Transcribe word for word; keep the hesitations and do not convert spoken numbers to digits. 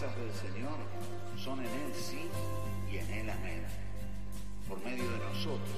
promesas del Señor son en Él sí y en Él amén. Por medio de nosotros,